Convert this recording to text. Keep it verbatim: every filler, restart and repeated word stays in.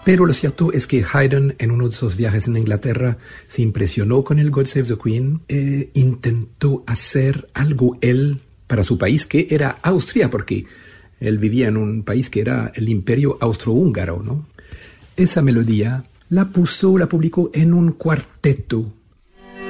Pero lo cierto es que Haydn, en uno de sus viajes en Inglaterra, se impresionó con el God Save the Queen e intentó hacer algo él para su país, que era Austria, porque él vivía en un país que era el Imperio Austrohúngaro, ¿no? Esa melodía la puso, la publicó en un cuarteto